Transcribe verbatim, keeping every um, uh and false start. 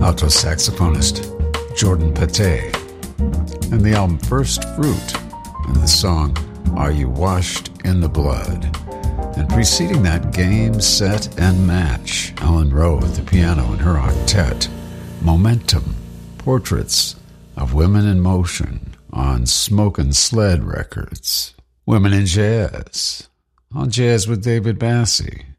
alto saxophonist Jordan Pate, and the album First Fruit, and the song Are You Washed in the Blood? And preceding that, Game, Set, and Match, Ellen Rowe at the piano and her octet, Momentum, Portraits of Women in Motion on Smokin' Sled Records, Women in Jazz on Jazz with David Bassie,